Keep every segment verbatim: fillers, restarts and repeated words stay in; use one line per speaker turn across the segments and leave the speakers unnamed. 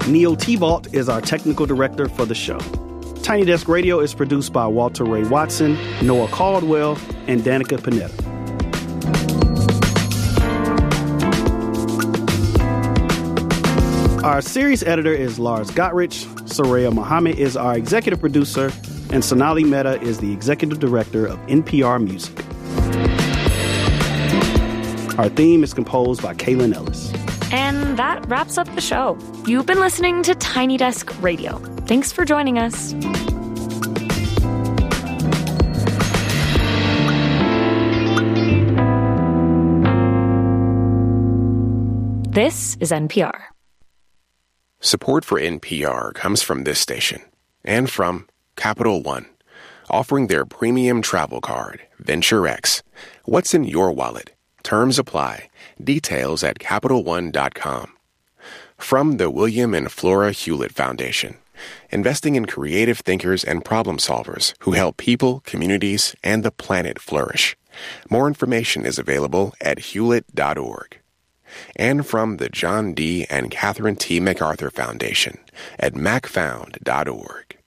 Neil T-Vault is our technical director for the show. Tiny Desk Radio is produced by Walter Ray Watson, Noah Caldwell, and Danica Panetta. Our series editor is Lars Gottrich. Soraya Mohammed is our executive producer, and Sonali Mehta is the executive director of N P R Music. Our theme is composed by Kaylin Ellis.
And that wraps up the show. You've been listening to Tiny Desk Radio. Thanks for joining us. This is N P R.
Support for N P R comes from this station and from Capital One, offering their premium travel card, Venture X. What's in your wallet? Terms apply. Details at Capital One dot com. From the William and Flora Hewlett Foundation, investing in creative thinkers and problem solvers who help people, communities, and the planet flourish. More information is available at hewlett dot org. And from the John D. and Catherine T. MacArthur Foundation at mac found dot org.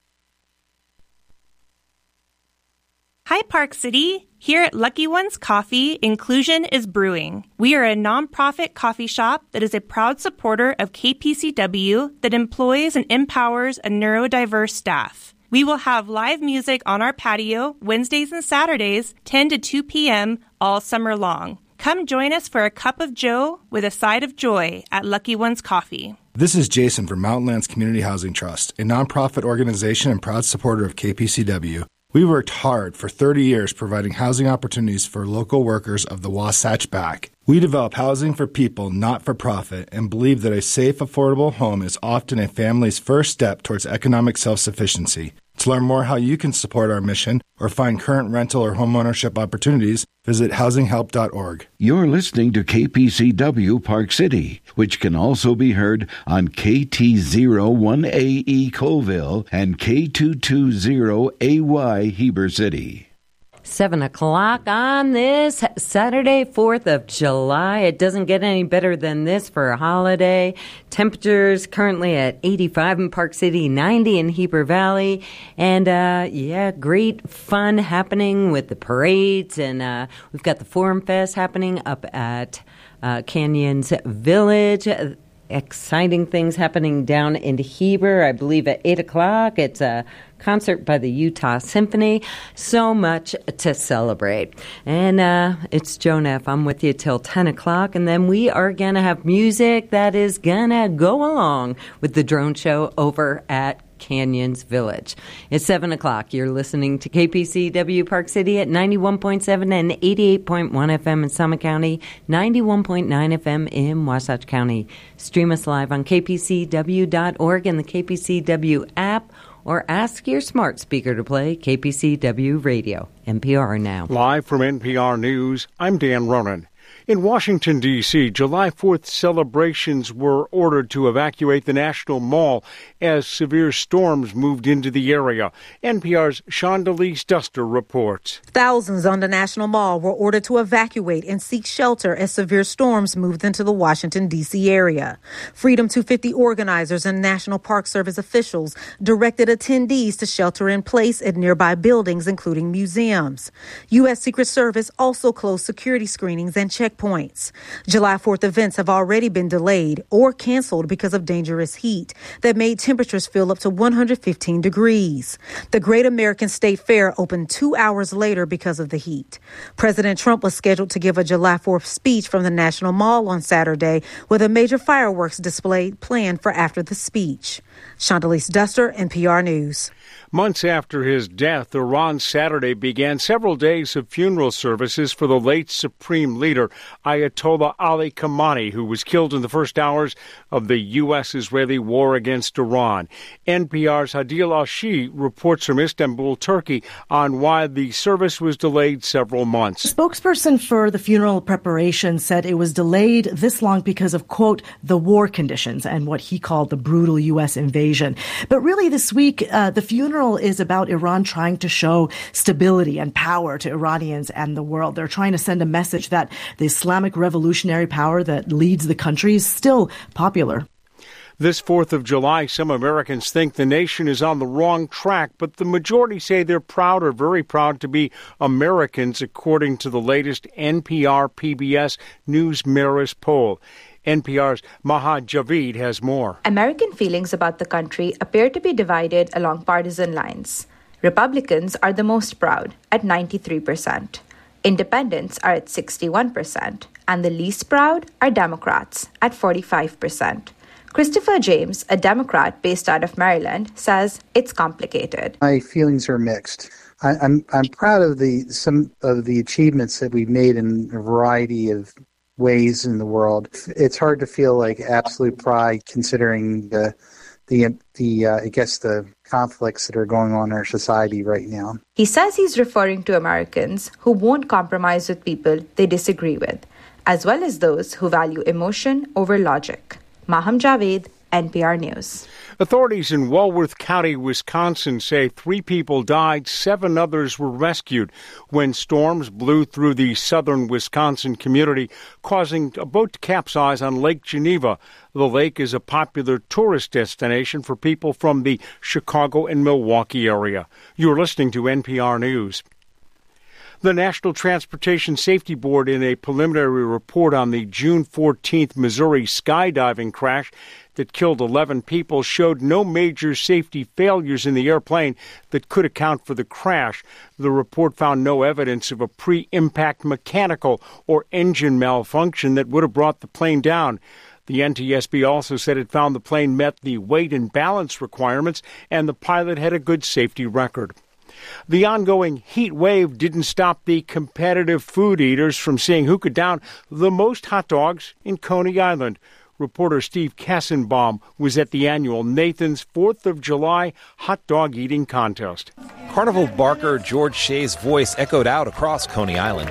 Hi, Park City. Here at Lucky Ones Coffee, inclusion is brewing. We are a nonprofit coffee shop that is a proud supporter of K P C W that employs and empowers a neurodiverse staff. We will have live music on our patio Wednesdays and Saturdays, ten to two p.m. all summer long. Come join us for a cup of joe with a side of joy at Lucky Ones Coffee.
This is Jason from Mountainlands Community Housing Trust, a nonprofit organization and proud supporter of K P C W. We worked hard for thirty years providing housing opportunities for local workers of the Wasatch Back. We develop housing for people, not for profit, and believe that a safe, affordable home is often a family's first step towards economic self-sufficiency. To learn more how you can support our mission or find current rental or homeownership opportunities, visit housing help dot org.
You're listening to K P C W Park City, which can also be heard on K T zero one A E Colville and K two two zero A Y Heber City.
Seven o'clock on this Saturday, fourth of July. It doesn't get any better than this for a holiday. Temperatures currently at eighty-five in Park City, ninety in Heber Valley. And, uh, yeah, great fun happening with the parades. And uh, we've got the Forum Fest happening up at uh, Canyons Village. Exciting things happening down in Heber. I believe at eight o'clock. It's a concert by the Utah Symphony. So much to celebrate. And uh, it's Joan F. I'm with you till ten o'clock. And then we are going to have music that is going to go along with the drone show over at Canyons Village. It's seven o'clock. You're listening to K P C W Park City at ninety-one point seven and eighty-eight point one F M in Summit County, ninety-one point nine F M in Wasatch County. Stream us live on K P C W dot org and the K P C W app, or ask your smart speaker to play K P C W Radio. N P R now.
Live from N P R News, I'm Dan Ronan. In Washington, D C, July fourth celebrations were ordered to evacuate the National Mall as severe storms moved into the area. N P R's Shondelise Duster reports.
Thousands on the National Mall were ordered to evacuate and seek shelter as severe storms moved into the Washington, D C area. Freedom two fifty organizers and National Park Service officials directed attendees to shelter in place at nearby buildings, including museums. U S. Secret Service also closed security screenings and checkpoints. July fourth events have already been delayed or canceled because of dangerous heat that made temperatures feel up to one hundred fifteen degrees. The Great American State Fair opened two hours later because of the heat. President Trump was scheduled to give a July fourth speech from the National Mall on Saturday, with a major fireworks display planned for after the speech. Shondelise Duster, N P R News.
Months after his death, Iran Saturday began several days of funeral services for the late supreme leader, Ayatollah Ali Khamenei, who was killed in the first hours of the U S-Israeli war against Iran. N P R's Hadil Ashi reports from Istanbul, Turkey, on why the service was delayed several months.
A spokesperson for the funeral preparation said it was delayed this long because of, quote, the war conditions and what he called the brutal U S invasion. But really this week, uh, the funeral is about Iran trying to show stability and power to Iranians and the world. They're trying to send a message that the Islamic revolutionary power that leads the country is still popular.
This fourth of July, some Americans think the nation is on the wrong track, but the majority say they're proud or very proud to be Americans, according to the latest N P R P B S News Marist poll. N P R's Maha Javid has more.
American feelings about the country appear to be divided along partisan lines. Republicans are the most proud at ninety-three percent. Independents are at sixty-one percent. And the least proud are Democrats at forty-five percent. Christopher James, a Democrat based out of Maryland, says it's complicated.
My feelings are mixed. I, I'm I'm proud of the some of the achievements that we've made in a variety of ways in the world. It's hard to feel like absolute pride considering the the the uh, I guess the conflicts that are going on in our society right now.
He says he's referring to Americans who won't compromise with people they disagree with, as well as those who value emotion over logic. Maham Javed, N P R News.
Authorities in Walworth County, Wisconsin say three people died, seven others were rescued when storms blew through the southern Wisconsin community, causing a boat to capsize on Lake Geneva. The lake is a popular tourist destination for people from the Chicago and Milwaukee area. You're listening to N P R News. The National Transportation Safety Board, in a preliminary report on the June fourteenth Missouri skydiving crash that killed eleven people, showed no major safety failures in the airplane that could account for the crash. The report found no evidence of a pre-impact mechanical or engine malfunction that would have brought the plane down. The N T S B also said it found the plane met the weight and balance requirements and the pilot had a good safety record. The ongoing heat wave didn't stop the competitive food eaters from seeing who could down the most hot dogs in Coney Island. Reporter Steve Kassenbaum was at the annual Nathan's fourth of July hot dog eating contest.
Carnival barker George Shea's voice echoed out across Coney Island.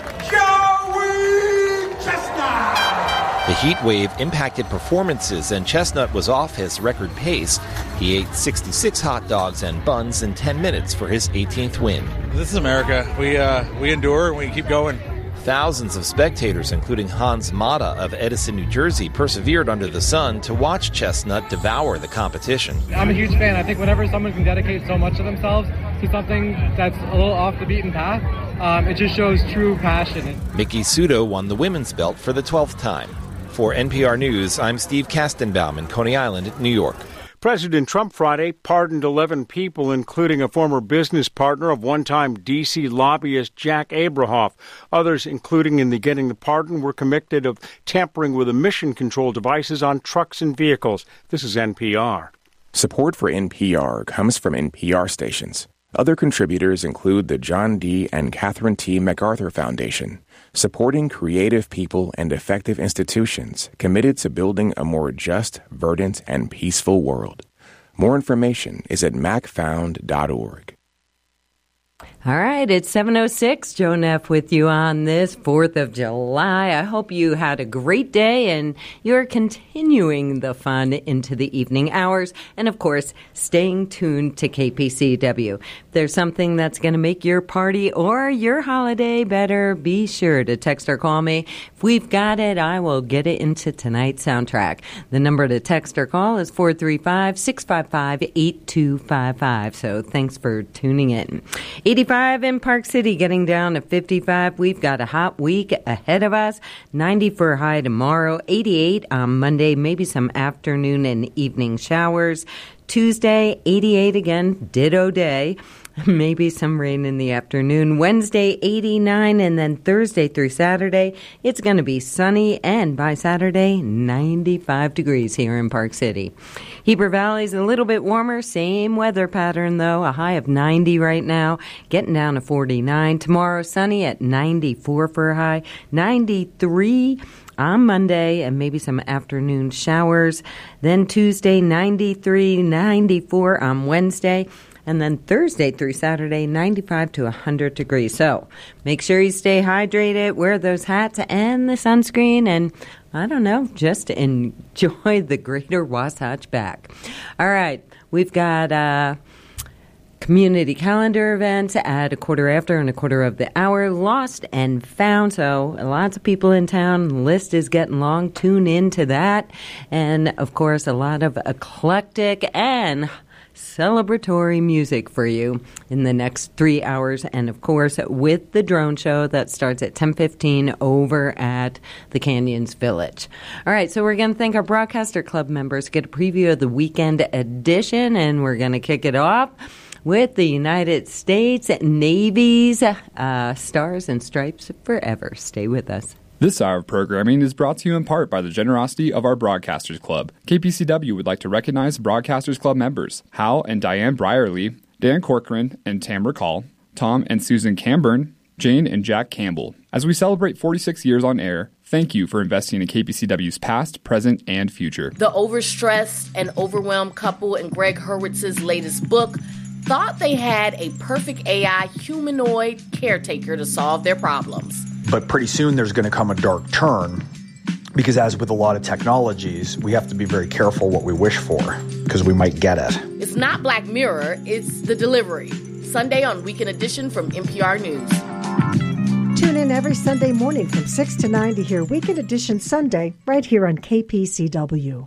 The heat wave impacted performances, and Chestnut was off his record pace. He ate sixty-six hot dogs and buns in ten minutes for his eighteenth win.
This is America. We uh, we endure and we keep going.
Thousands of spectators, including Hans Mata of Edison, New Jersey, persevered under the sun to watch Chestnut devour the competition.
I'm a huge fan. I think whenever someone can dedicate so much of themselves to something that's a little off the beaten path, um, it just shows true passion.
Miki Sudo won the women's belt for the twelfth time. For N P R News, I'm Steve Kastenbaum in Coney Island, New York.
President Trump Friday pardoned eleven people, including a former business partner of one-time D C lobbyist Jack Abrahoff. Others, including in the getting the pardon, were convicted of tampering with emission control devices on trucks and vehicles. This is N P R.
Support for N P R comes from N P R stations. Other contributors include the John D. and Catherine T. MacArthur Foundation, supporting creative people and effective institutions committed to building a more just, verdant, and peaceful world. More information is at mac found dot org.
All right, it's seven oh six. Joe Neff with you on this fourth of July. I hope you had a great day and you're continuing the fun into the evening hours. And, of course, staying tuned to K P C W. If there's something that's going to make your party or your holiday better, be sure to text or call me. If we've got it, I will get it into tonight's soundtrack. The number to text or call is four three five, six five five, eight two five five. So thanks for tuning in. eighty-five in Park City, getting down to fifty-five. We've got a hot week ahead of us. ninety for a high tomorrow, eighty-eight on Monday, maybe some afternoon and evening showers. Tuesday, eighty-eight again, ditto day. Maybe some rain in the afternoon. Wednesday, eighty-nine, and then Thursday through Saturday, it's going to be sunny, and by Saturday, ninety-five degrees here in Park City. Heber Valley's a little bit warmer, same weather pattern, though. A high of ninety right now, getting down to forty-nine. Tomorrow, sunny at ninety-four for a high, ninety-three on Monday, and maybe some afternoon showers. Then Tuesday, ninety-three, ninety-four on Wednesday. And then Thursday through Saturday, ninety-five to one hundred degrees. So make sure you stay hydrated, wear those hats and the sunscreen, and I don't know, just enjoy the greater Wasatch back. All right, we've got a Community calendar events at a quarter after and a quarter of the hour. Lost and found. So lots of people in town. The list is getting long. Tune in to that. And, of course, a lot of eclectic and celebratory music for you in the next three hours. And, of course, with the drone show that starts at ten fifteen over at the Canyons Village. All right, so we're going to thank our Broadcaster Club members, get a preview of the weekend edition, and we're going to kick it off with the United States Navy's uh, Stars and Stripes Forever. Stay with us.
This hour of programming is brought to you in part by the generosity of our Broadcasters Club. K P C W would like to recognize Broadcasters Club members Hal and Diane Brierly, Dan Corcoran and Tamara Call, Tom and Susan Camburn, Jane and Jack Campbell. As we celebrate forty-six years on air, thank you for investing in K P C W's past, present, and future.
The overstressed and overwhelmed couple in Greg Hurwitz's latest book thought they had a perfect A I humanoid caretaker to solve their problems.
But pretty soon there's going to come a dark turn because, as with a lot of technologies, we have to be very careful what we wish for because we might get it.
It's not Black Mirror, it's The Delivery. Sunday on Weekend Edition from N P R News.
Tune in every Sunday morning from six to nine to hear Weekend Edition Sunday right here on K P C W.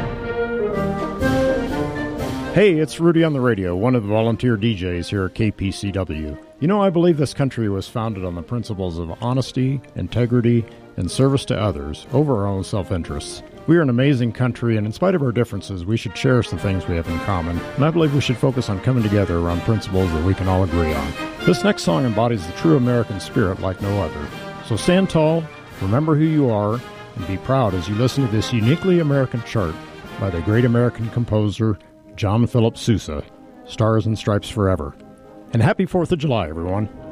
Hey, it's Rudy on the radio, one of the volunteer D Js here at K P C W. You know, I believe this country was founded on the principles of honesty, integrity, and service to others over our own self-interests. We are an amazing country, and in spite of our differences, we should cherish the things we have in common, and I believe we should focus on coming together around principles that we can all agree on. This next song embodies the true American spirit like no other. So stand tall, remember who you are, and be proud as you listen to this uniquely American chart by the great American composer John Philip Sousa, Stars and Stripes Forever. And happy fourth of July, everyone.